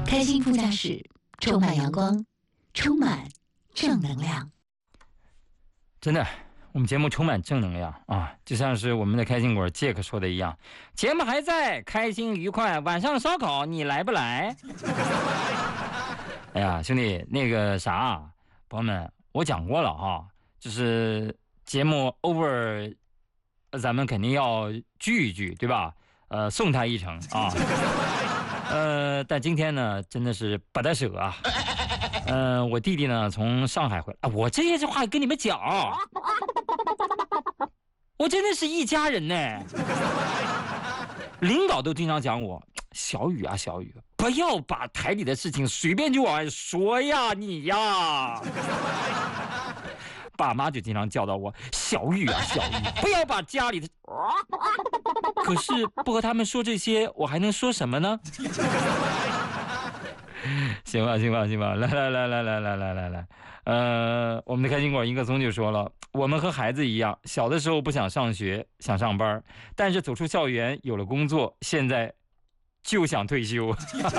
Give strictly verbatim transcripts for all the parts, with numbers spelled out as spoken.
开心副驾驶，充满阳光，充满正能量。 真的，我们节目充满正能量啊，就像是我们的开心果杰克说的一样，节目还在，开心愉快，晚上烧烤你来不来？哎呀，兄弟，那个啥，朋友们，我讲过了哈，就是节目 over， 咱们肯定要聚一聚，对吧？呃，送他一程啊。呃，但今天呢，真的是不得舍啊。呃，我弟弟呢从上海回来，啊、我这些话跟你们讲，我真的是一家人呢。领导都经常讲我，小雨啊小雨，不要把台里的事情随便就往外说呀你呀。爸妈就经常教导我，小雨啊小雨，不要把家里的。可是不和他们说这些，我还能说什么呢？行吧行吧行吧，来来来来来来来来来，呃，我们的开心果一个松就说了，我们和孩子一样，小的时候不想上学，想上班，但是走出校园有了工作，现在就想退休。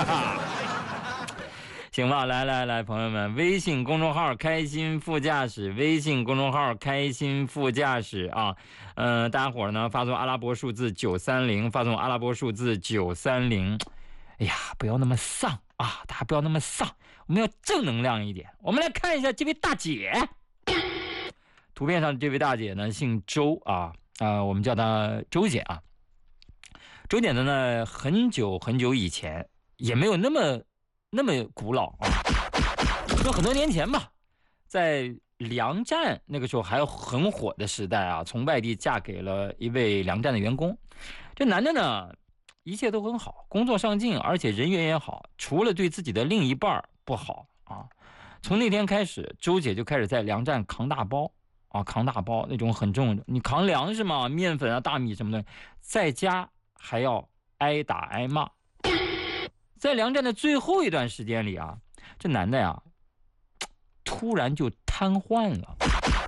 行吧，来来来，朋友们，微信公众号开心副驾驶，微信公众号开心副驾驶啊，呃，大家伙呢发送阿拉伯数字九三零，发送阿拉伯数字九三零。哎呀，不要那么丧啊！大家不要那么丧，我们要正能量一点。我们来看一下这位大姐，图片上这位大姐呢姓周啊，啊、呃，我们叫她周姐啊。周姐的呢，很久很久以前，也没有那么那么古老啊，就很多年前吧，在粮站那个时候还很火的时代啊，从外地嫁给了一位粮站的员工。这男的呢，一切都很好，工作上进，而且人缘也好，除了对自己的另一半不好啊。从那天开始，周姐就开始在粮站扛大包啊，扛大包那种很重的，你扛粮食嘛，面粉啊、大米什么的，在家还要挨打挨骂。在粮站的最后一段时间里啊，这男的呀，突然就瘫痪了。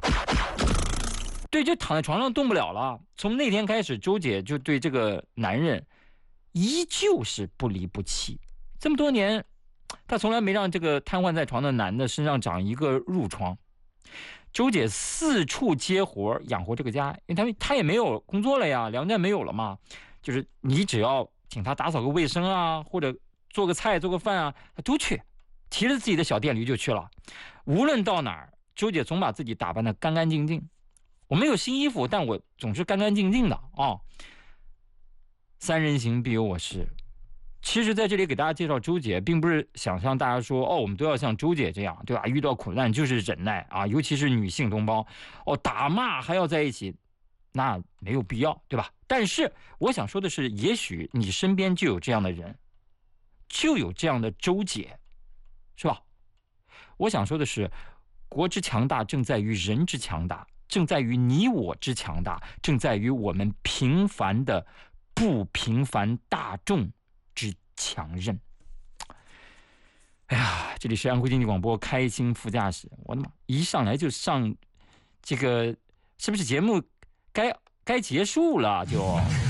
对，就躺在床上动不了了。从那天开始，周姐就对这个男人依旧是不离不弃。这么多年，她从来没让这个瘫痪在床的男的身上长一个褥疮。周姐四处接活养活这个家，因为她她也没有工作了呀，粮站没有了嘛，就是你只要请她打扫个卫生啊，或者做个菜做个饭啊，她都去，提着自己的小电驴就去了。无论到哪儿，周姐总把自己打扮得干干净净。我没有新衣服，但我总是干干净净的啊、哦。三人行必有我师。其实在这里给大家介绍周姐，并不是想让大家说哦，我们都要像周姐这样，对吧？遇到苦难就是忍耐啊，尤其是女性同胞，哦，打骂还要在一起，那没有必要，对吧？但是我想说的是，也许你身边就有这样的人，就有这样的周姐，是吧？我想说的是，国之强大正在于人之强大。正在于你我之强大，正在于我们平凡的不平凡大众之强韧。哎呀，这里是安徽经济广播开心副驾驶，我的妈，一上来就上这个，是不是节目该该结束了就？